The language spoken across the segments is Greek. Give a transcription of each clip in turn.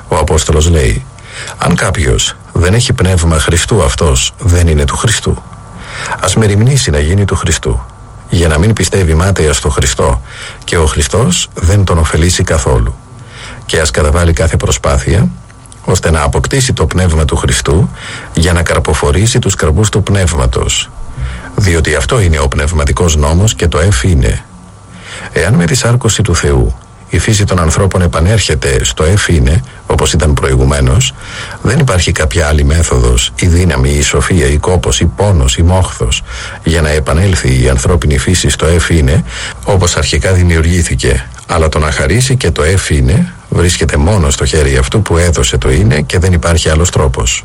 Ο Απόστολος λέει: αν κάποιος δεν έχει πνεύμα Χριστού, αυτός δεν είναι του Χριστού. Ας μεριμνήσει να γίνει του Χριστού, για να μην πιστεύει μάταια στο Χριστό και ο Χριστός δεν τον ωφελήσει καθόλου. Και ας καταβάλει κάθε προσπάθεια ώστε να αποκτήσει το πνεύμα του Χριστού για να καρποφορήσει τους καρπούς του πνεύματος, διότι αυτό είναι ο πνευματικός νόμος και το είναι. Εάν με τη σάρκωση του Θεού η φύση των ανθρώπων επανέρχεται στο είναι, όπως ήταν προηγουμένως, δεν υπάρχει κάποια άλλη μέθοδος, η δύναμη, η σοφία, η κόπος, η πόνος, η μόχθος για να επανέλθει η ανθρώπινη φύση στο είναι, όπως αρχικά δημιουργήθηκε. Αλλά το να χαρίσει και το είναι βρίσκεται μόνο στο χέρι αυτού που έδωσε το είναι και δεν υπάρχει άλλος τρόπος.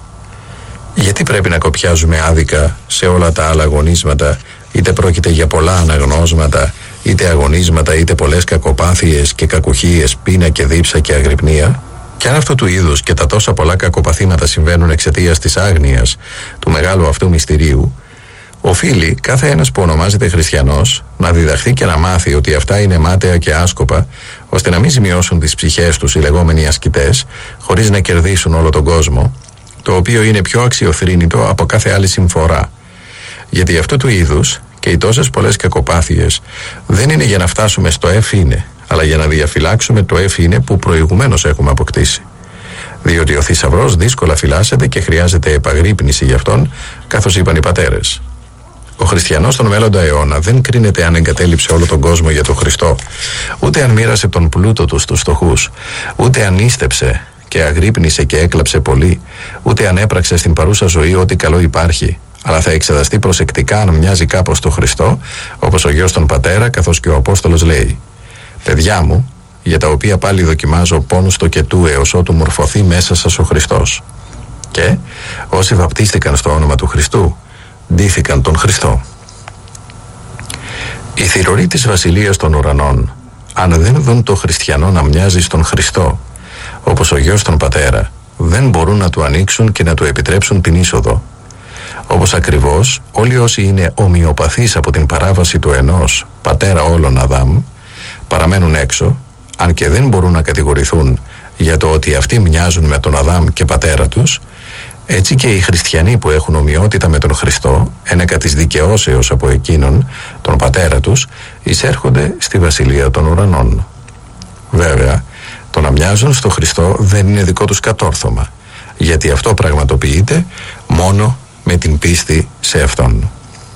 Γιατί πρέπει να κοπιάζουμε άδικα σε όλα τα άλλα αγωνίσματα, είτε πρόκειται για πολλά αναγνώσματα, είτε αγωνίσματα, είτε πολλές κακοπάθειες και κακουχίες, πείνα και δίψα και αγρυπνία? Και αν αυτού του είδους και τα τόσα πολλά κακοπαθήματα συμβαίνουν εξαιτίας της άγνοιας του μεγάλου αυτού μυστηρίου, οφείλει κάθε ένας που ονομάζεται χριστιανός να διδαχθεί και να μάθει ότι αυτά είναι μάταια και άσκοπα, ώστε να μην ζημιώσουν τις ψυχές τους οι λεγόμενοι ασκητές, χωρίς να κερδίσουν όλο τον κόσμο, το οποίο είναι πιο αξιοθρήνητο από κάθε άλλη συμφορά. Γιατί αυτού του είδους και οι τόσες πολλές κακοπάθειες δεν είναι για να φτάσουμε στο είναι, αλλά για να διαφυλάξουμε το είναι που προηγουμένως έχουμε αποκτήσει. Διότι ο θησαυρός δύσκολα φυλάσσεται και χρειάζεται επαγρύπνηση γι' αυτόν, καθώς είπαν οι πατέρες. Ο χριστιανός στον μέλλοντα αιώνα δεν κρίνεται αν εγκατέλειψε όλο τον κόσμο για τον Χριστό, ούτε αν μοίρασε τον πλούτο του στους φτωχούς, ούτε αν ίστεψε και αγρύπνησε και έκλαψε πολύ, ούτε αν έπραξε στην παρούσα ζωή ό,τι καλό υπάρχει, αλλά θα εξεταστεί προσεκτικά αν μοιάζει κάπως στο Χριστό, όπως ο γιος τον πατέρα, καθώς και ο Απόστολος λέει: παιδιά μου, για τα οποία πάλι δοκιμάζω πόνους στο κετού έως ότου μορφωθεί μέσα σας ο Χριστός. Και όσοι βαπτίστηκαν στο όνομα του Χριστού, ντύθηκαν τον Χριστό. Οι θυρωροί της Βασιλείας των Ουρανών, αν δεν δουν το χριστιανό να μοιάζει στον Χριστό, όπως ο γιος τον πατέρα, δεν μπορούν να του ανοίξουν και να του επιτρέψουν την είσοδο. Όπως ακριβώς όλοι όσοι είναι ομοιοπαθείς από την παράβαση του ενός πατέρα όλων Αδάμ παραμένουν έξω, αν και δεν μπορούν να κατηγορηθούν για το ότι αυτοί μοιάζουν με τον Αδάμ και πατέρα τους, έτσι και οι χριστιανοί που έχουν ομοιότητα με τον Χριστό, ένεκα της δικαιώσεως από εκείνον, τον πατέρα τους, εισέρχονται στη Βασιλεία των Ουρανών. Βέβαια, το να μοιάζουν στο Χριστό δεν είναι δικό τους κατόρθωμα, γιατί αυτό πραγματοποιείται μόνο με την πίστη σε Αυτόν.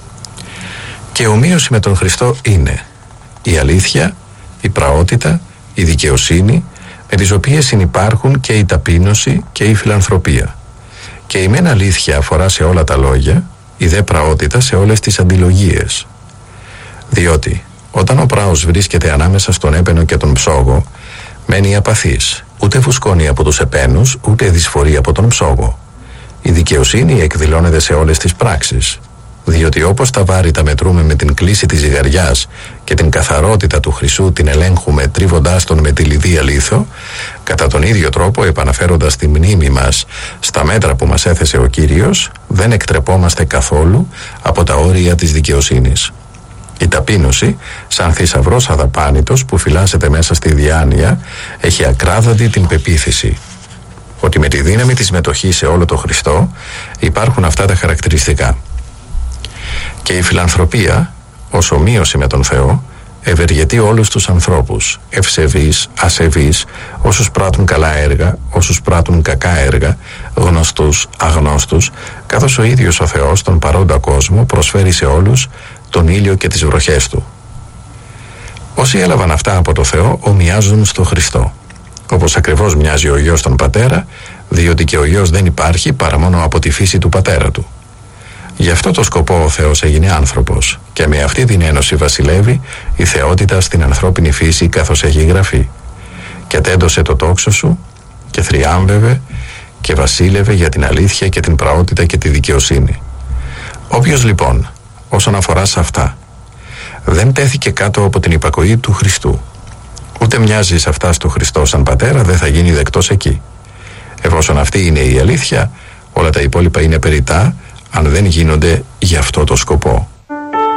Και ομοίωση με τον Χριστό είναι η αλήθεια, η πραότητα, η δικαιοσύνη, με τις οποίες συνυπάρχουν και η ταπείνωση και η φιλανθρωπία. Και η μεν αλήθεια αφορά σε όλα τα λόγια, η δε πραότητα σε όλες τις αντιλογίες. Διότι όταν ο πράος βρίσκεται ανάμεσα στον έπαινο και τον ψόγο, μένει απαθής, ούτε φουσκώνει από τους επένους, ούτε δυσφορεί από τον ψόγο. Η δικαιοσύνη εκδηλώνεται σε όλες τις πράξεις, διότι όπως τα βάρη τα μετρούμε με την κλίση της ζυγαριάς και την καθαρότητα του χρυσού την ελέγχουμε τρίβοντάς τον με τη λιδία λίθο, κατά τον ίδιο τρόπο, επαναφέροντας τη μνήμη μας στα μέτρα που μας έθεσε ο Κύριος, δεν εκτρεπόμαστε καθόλου από τα όρια της δικαιοσύνης. Η ταπείνωση, σαν θησαυρός αδαπάνητος που φυλάσσεται μέσα στη διάνοια, έχει ακράδαντη την πεποίθηση ότι με τη δύναμη της μετοχής σε όλο το Χριστό υπάρχουν αυτά τα χαρακτηριστικά. Και η φιλανθρωπία, ως ομοίωση με τον Θεό, ευεργετεί όλους τους ανθρώπους, ευσεβείς, ασεβείς, όσους πράττουν καλά έργα, όσους πράττουν κακά έργα, γνωστούς, αγνώστους, καθώς ο ίδιος ο Θεός τον παρόντα κόσμο προσφέρει σε όλους τον ήλιο και τις βροχές του. Όσοι έλαβαν αυτά από το Θεό ομοιάζουν στο Χριστό, όπως ακριβώς μοιάζει ο γιος τον πατέρα, διότι και ο γιος δεν υπάρχει παρά μόνο από τη φύση του πατέρα του. Γι' αυτό το σκοπό ο Θεός έγινε άνθρωπος και με αυτή την ένωση βασιλεύει η θεότητα στην ανθρώπινη φύση, καθώς έχει γραφεί: και τέντωσε το τόξο σου και θριάμβευε και βασίλευε για την αλήθεια και την πραότητα και τη δικαιοσύνη. Όποιος λοιπόν, όσον αφορά σε αυτά, δεν τέθηκε κάτω από την υπακοή του Χριστού, ούτε μοιάζει σε αυτά στο Χριστό σαν πατέρα, δεν θα γίνει δεκτός εκεί. Εφόσον αυτή είναι η αλήθεια, όλα τα υπόλοιπα είναι περιττά, αν δεν γίνονται για αυτό το σκοπό.